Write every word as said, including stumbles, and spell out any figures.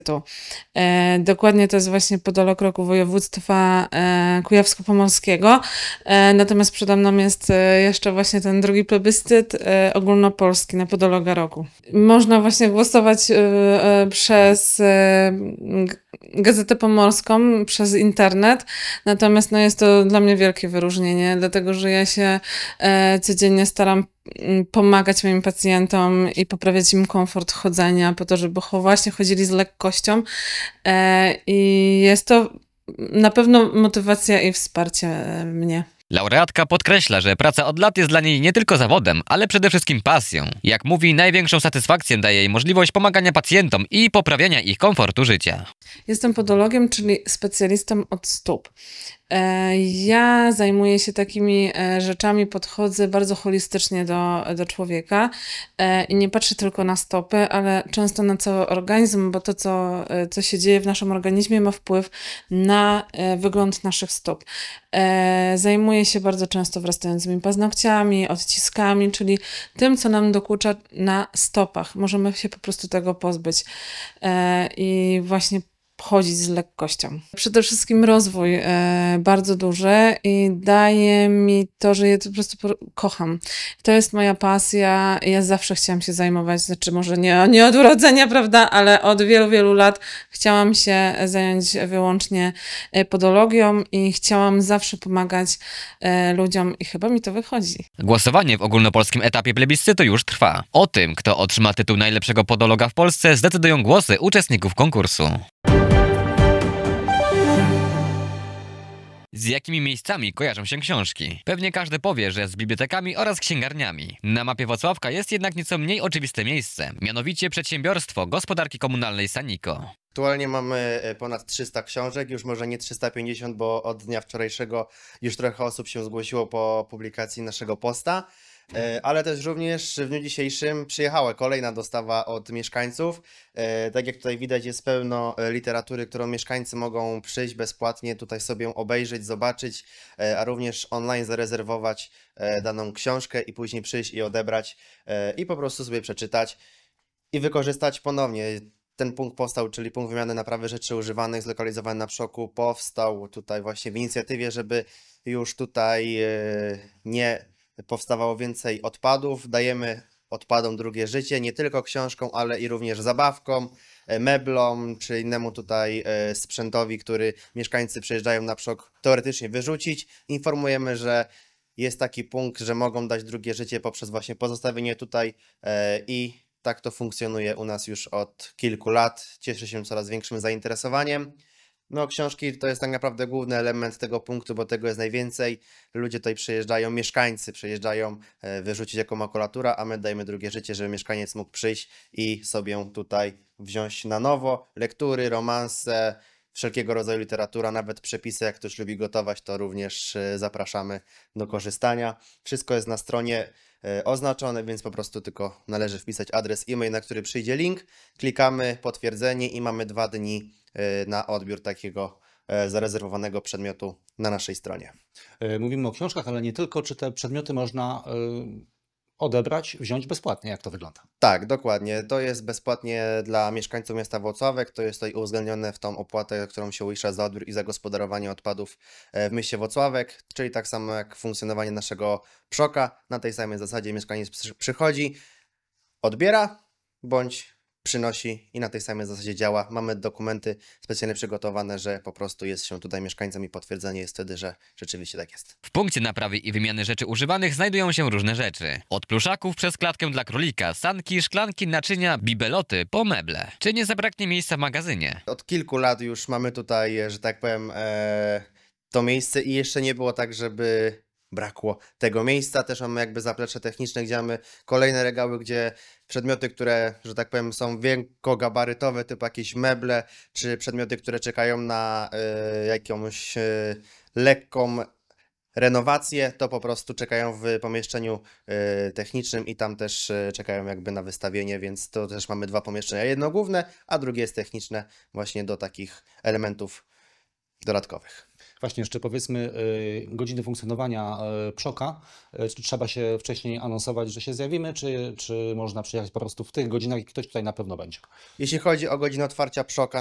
Tu. E, dokładnie to jest właśnie podolog roku województwa e, kujawsko-pomorskiego. E, natomiast przede mną jest e, jeszcze właśnie ten drugi plebiscyt e, ogólnopolski na podologa roku. Można właśnie głosować e, e, przez e, G- Gazetę Pomorską, przez internet. Natomiast no, jest to dla mnie wielkie wyróżnienie, dlatego że ja się e, codziennie staram mm, pomagać moim pacjentom i poprawiać im komfort chodzenia, po to, żeby cho- właśnie chodzili z lekkością. E, I jest to na pewno motywacja i wsparcie e, mnie. Laureatka podkreśla, że praca od lat jest dla niej nie tylko zawodem, ale przede wszystkim pasją. Jak mówi, największą satysfakcję daje jej możliwość pomagania pacjentom i poprawiania ich komfortu życia. Jestem podologiem, czyli specjalistą od stóp. E, Ja zajmuję się takimi e, rzeczami, podchodzę bardzo holistycznie do, do człowieka e, i nie patrzę tylko na stopy, ale często na cały organizm, bo to, co, e, co się dzieje w naszym organizmie, ma wpływ na e, wygląd naszych stóp. E, Zajmuję się bardzo często wrastającymi paznokciami, odciskami, czyli tym, co nam dokucza na stopach. Możemy się po prostu tego pozbyć e, i właśnie chodzić z lekkością. Przede wszystkim rozwój e, bardzo duży i daje mi to, że ja to po prostu po- kocham. To jest moja pasja. Ja zawsze chciałam się zajmować, znaczy może nie, nie od urodzenia, prawda, ale od wielu, wielu lat chciałam się zająć wyłącznie e, podologią i chciałam zawsze pomagać e, ludziom i chyba mi to wychodzi. Głosowanie w ogólnopolskim etapie plebiscytu już trwa. O tym, kto otrzyma tytuł najlepszego podologa w Polsce, zdecydują głosy uczestników konkursu. Z jakimi miejscami kojarzą się książki? Pewnie każdy powie, że z bibliotekami oraz księgarniami. Na mapie Włocławka jest jednak nieco mniej oczywiste miejsce, mianowicie przedsiębiorstwo gospodarki komunalnej Saniko. Aktualnie mamy e, ponad trzysta książek, już może nie trzysta pięćdziesiąt, bo od dnia wczorajszego już trochę osób się zgłosiło po publikacji naszego posta, e, ale też również w dniu dzisiejszym przyjechała kolejna dostawa od mieszkańców. E, Tak jak tutaj widać, jest pełno e, literatury, którą mieszkańcy mogą przyjść bezpłatnie, tutaj sobie ją obejrzeć, zobaczyć, e, a również online zarezerwować e, daną książkę i później przyjść i odebrać e, i po prostu sobie przeczytać i wykorzystać ponownie. Ten punkt powstał, czyli punkt wymiany naprawy rzeczy używanych, zlokalizowany na Przoku, powstał tutaj właśnie w inicjatywie, żeby już tutaj e, nie powstawało więcej odpadów. Dajemy odpadom drugie życie, nie tylko książką, ale i również zabawką, e, meblom, czy innemu tutaj e, sprzętowi, który mieszkańcy przyjeżdżają na Przok teoretycznie wyrzucić. Informujemy, że jest taki punkt, że mogą dać drugie życie poprzez właśnie pozostawienie tutaj e, i tak to funkcjonuje u nas już od kilku lat. Cieszy się coraz większym zainteresowaniem. No, książki to jest tak naprawdę główny element tego punktu, bo tego jest najwięcej. Ludzie tutaj przyjeżdżają, mieszkańcy przyjeżdżają e, wyrzucić jako makulatura, a my dajemy drugie życie, żeby mieszkaniec mógł przyjść i sobie ją tutaj wziąć na nowo. Lektury, romanse, wszelkiego rodzaju literatura, nawet przepisy, jak ktoś lubi gotować, to również e, zapraszamy do korzystania. Wszystko jest na stronie e, oznaczone, więc po prostu tylko należy wpisać adres e-mail, na który przyjdzie link. Klikamy potwierdzenie i mamy dwa dni e, na odbiór takiego e, zarezerwowanego przedmiotu na naszej stronie. E, Mówimy o książkach, ale nie tylko. Czy te przedmioty można e, odebrać, wziąć bezpłatnie? Jak to wygląda? Tak, dokładnie. To jest bezpłatnie dla mieszkańców miasta Włocławek. To jest tutaj uwzględnione w tą opłatę, którą się uiszcza za odbiór i zagospodarowanie odpadów e, w mieście Włocławek, czyli tak samo jak funkcjonowanie naszego Przoka. Na tej samej zasadzie mieszkaniec przy- przychodzi, odbiera bądź przynosi i na tej samej zasadzie działa. Mamy dokumenty specjalnie przygotowane, że po prostu jest się tutaj mieszkańcem i potwierdzenie jest wtedy, że rzeczywiście tak jest. W punkcie naprawy i wymiany rzeczy używanych znajdują się różne rzeczy. Od pluszaków przez klatkę dla królika, sanki, szklanki, naczynia, bibeloty, po meble. Czy nie zabraknie miejsca w magazynie? Od kilku lat już mamy tutaj, że tak powiem, e, to miejsce i jeszcze nie było tak, żeby brakło tego miejsca. Też mamy jakby zaplecze techniczne, gdzie mamy kolejne regały, gdzie przedmioty, które, że tak powiem, są wielkogabarytowe, typu jakieś meble, czy przedmioty, które czekają na e, jakąś e, lekką renowację, to po prostu czekają w pomieszczeniu e, technicznym i tam też e, czekają jakby na wystawienie, więc to też mamy dwa pomieszczenia. Jedno główne, a drugie jest techniczne właśnie do takich elementów dodatkowych. Właśnie jeszcze powiedzmy y, godziny funkcjonowania y, Przoka. Y, Czy trzeba się wcześniej anonsować, że się zjawimy, czy, czy można przyjechać po prostu w tych godzinach i ktoś tutaj na pewno będzie? Jeśli chodzi o godzinę otwarcia Przoka,